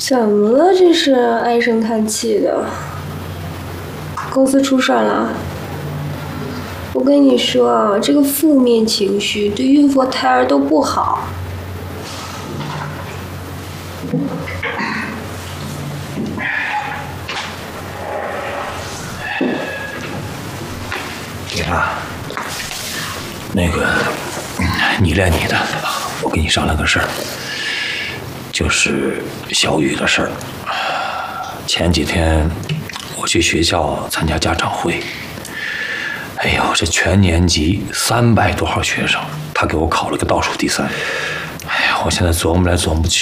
怎么了？这是唉声叹气的。公司出事了。我跟你说啊，这个负面情绪对孕妇、胎儿都不好。 你看，那个，你练你的，我跟你商量个事儿，就是小雨的事儿。前几天我去学校参加家长会，哎呦，这全年级300多号学生，他给我考了个倒数第3。哎呀，我现在琢磨来琢磨去。